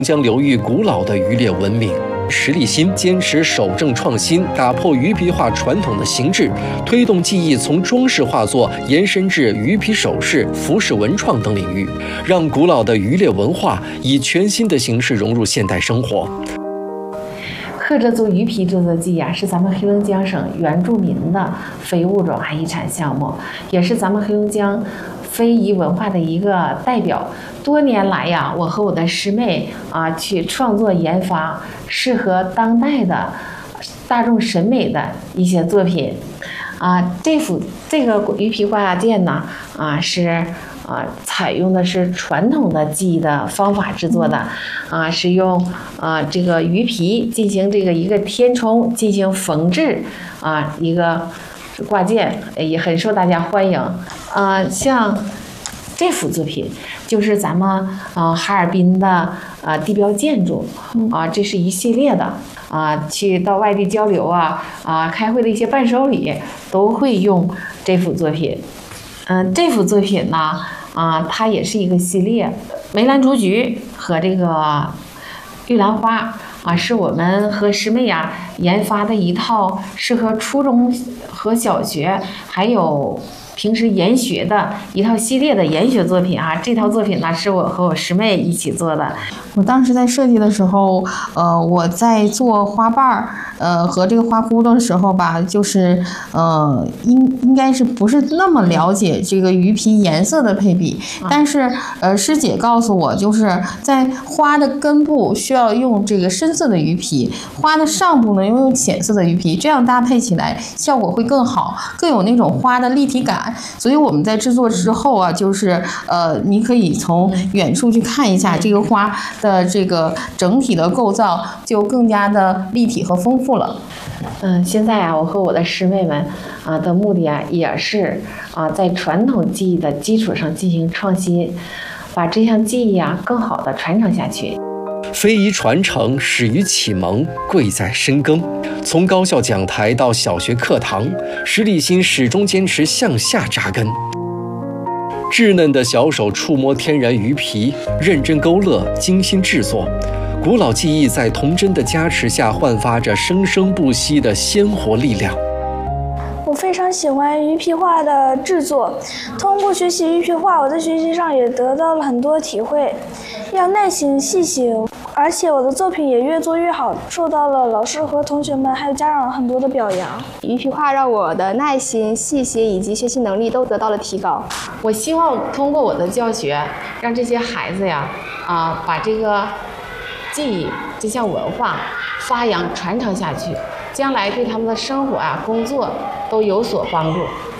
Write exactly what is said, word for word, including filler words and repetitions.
江流域古老的渔猎文明。石立新坚持守正创新，打破鱼皮画传统的形制，推动技艺从装饰画作延伸至鱼皮首饰、服饰文创等领域，让古老的渔猎文化以全新的形式融入现代生活。 贺浙族鱼皮制作技呀，是咱们黑龙江省原住民的非物种遗产项目，也是咱们黑龙江非遗文化的一个代表。多年来呀，我和我的师妹啊，去创作研发适合当代的大众审美的一些作品。啊，这幅这个鱼皮挂件呢，啊是啊采用的是传统的技艺的方法制作的，啊是用啊这个鱼皮进行这个一个填充进行缝制啊一个挂件，也很受大家欢迎。啊，像这幅作品就是咱们啊哈尔滨的啊地标建筑啊，这是一系列的。啊，去到外地交流啊，啊，开会的一些伴手礼都会用这幅作品。嗯，这幅作品呢，啊，它也是一个系列，梅兰竹菊和这个玉兰花啊，是我们和师妹呀研发的一套适合初中和小学还有平时研学的一套系列的研学作品啊。这套作品呢，是我和我师妹一起做的。 我当时在设计的时候，呃，我在做花瓣儿，呃，和这个花骨朵的时候吧，就是呃，应应该是不是那么了解这个鱼皮颜色的配比，但是呃，师姐告诉我，就是在花的根部需要用这个深色的鱼皮，花的上部呢要用浅色的鱼皮，这样搭配起来效果会更好，更有那种花的立体感。所以我们在制作之后啊，就是呃，你可以从远处去看一下这个花的这个整体的构造，就更加的立体和丰富了。 嗯，现在啊，我和我的师妹们啊的目的啊，也是啊在传统技艺的基础上进行创新，把这项技艺啊更好的传承下去。 非遗传承始于启蒙，贵在深耕。从高校讲台到小学课堂，石立新始终坚持向下扎根。稚嫩的小手触摸天然鱼皮，认真勾勒，精心制作。古老技艺在童真的加持下，焕发着生生不息的鲜活力量。 我非常喜欢鱼皮画的制作，通过学习鱼皮画，我在学习上也得到了很多体会，要耐心细心，而且我的作品也越做越好，受到了老师和同学们还有家长很多的表扬。 鱼皮画让我的耐心、细心以及学习能力都得到了提高。 我希望通过我的教学，让这些孩子呀，啊，把这个技艺、这项文化发扬传承下去，将来对他们的生活啊、工作都有所帮助。